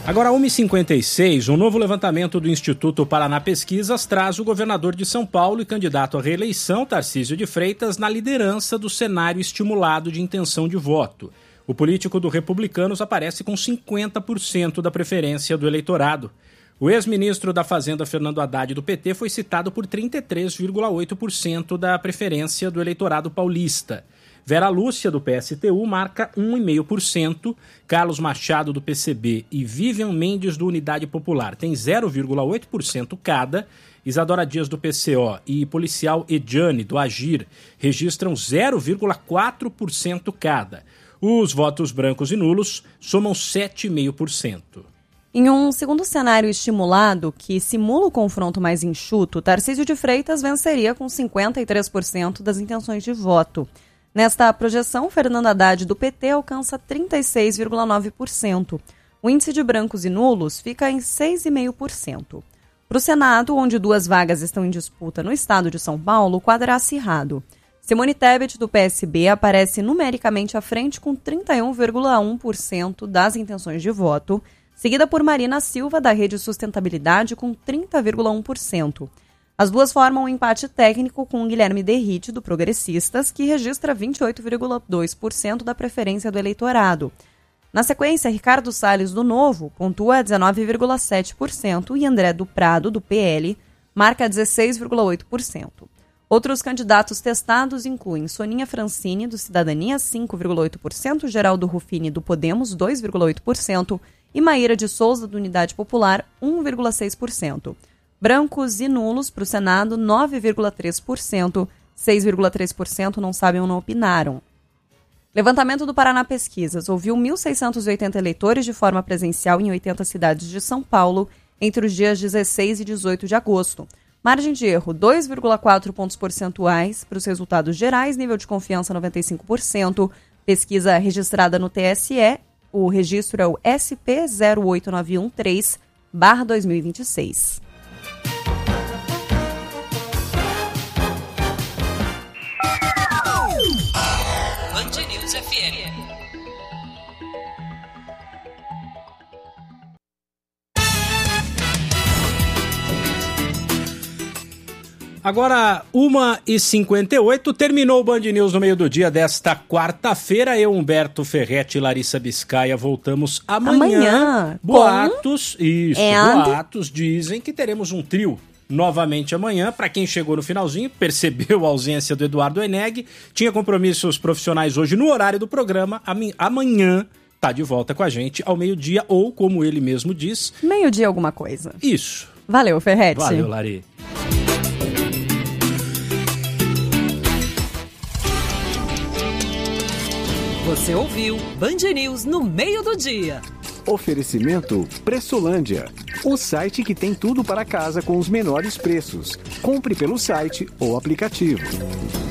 Agora, 1h56, um novo levantamento do Instituto Paraná Pesquisas traz o governador de São Paulo e candidato à reeleição, Tarcísio de Freitas, na liderança do cenário estimulado de intenção de voto. O político do Republicanos aparece com 50% da preferência do eleitorado. O ex-ministro da Fazenda, Fernando Haddad, do PT, foi citado por 33,8% da preferência do eleitorado paulista. Vera Lúcia, do PSTU, marca 1,5%, Carlos Machado, do PCB, e Vivian Mendes, do Unidade Popular, tem 0,8% cada. Isadora Dias, do PCO, e policial Ediane, do Agir, registram 0,4% cada. Os votos brancos e nulos somam 7,5%. Em um segundo cenário estimulado, que simula o confronto mais enxuto, Tarcísio de Freitas venceria com 53% das intenções de voto. Nesta projeção, Fernando Haddad, do PT, alcança 36,9%. O índice de brancos e nulos fica em 6,5%. Para o Senado, onde 2 vagas estão em disputa no estado de São Paulo, o quadro é acirrado. Simone Tebet, do PSB, aparece numericamente à frente com 31,1% das intenções de voto, seguida por Marina Silva, da Rede Sustentabilidade, com 30,1%. As duas formam um empate técnico com Guilherme Derrite, do Progressistas, que registra 28,2% da preferência do eleitorado. Na sequência, Ricardo Salles, do Novo, pontua 19,7% e André do Prado, do PL, marca 16,8%. Outros candidatos testados incluem Soninha Francini, do Cidadania, 5,8%, Geraldo Ruffini, do Podemos, 2,8%, e Maíra de Souza, do Unidade Popular, 1,6%. Brancos e nulos para o Senado, 9,3%, 6,3% não sabem ou não opinaram. Levantamento do Paraná Pesquisas ouviu 1.680 eleitores de forma presencial em 80 cidades de São Paulo entre os dias 16 e 18 de agosto. Margem de erro, 2,4 pontos percentuais para os resultados gerais, nível de confiança 95%, pesquisa registrada no TSE, o registro é o SP 08913/2026. Agora, 1h58, terminou o Band News no meio do dia desta quarta-feira. Eu, Humberto Ferretti e Larissa Biscaia voltamos amanhã. Boatos dizem que teremos um trio novamente amanhã. Para quem chegou no finalzinho, percebeu a ausência do Eduardo Eneg, tinha compromissos profissionais hoje no horário do programa. Amanhã tá de volta com a gente ao meio-dia, ou como ele mesmo diz... Meio-dia alguma coisa. Isso. Valeu, Ferretti. Valeu, Lari. Você ouviu Band News no meio do dia. Oferecimento Pressolândia, o site que tem tudo para casa com os menores preços. Compre pelo site ou aplicativo.